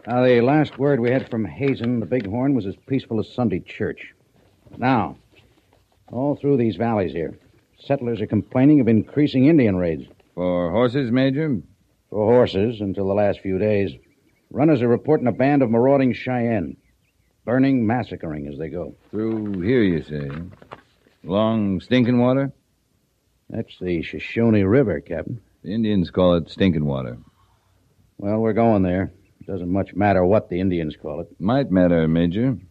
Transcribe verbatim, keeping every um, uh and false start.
Now, the last word we had from Hazen, the Bighorn, was as peaceful as Sunday church. Now, all through these valleys here, settlers are complaining of increasing Indian raids. For horses, Major? For horses, until the last few days. Runners are reporting a band of marauding Cheyenne. Burning, massacring as they go. Through here, you say? Along Stinking Water? That's the Shoshone River, Captain. The Indians call it Stinking Water. Well, we're going there. Doesn't much matter what the Indians call it. Might matter, Major.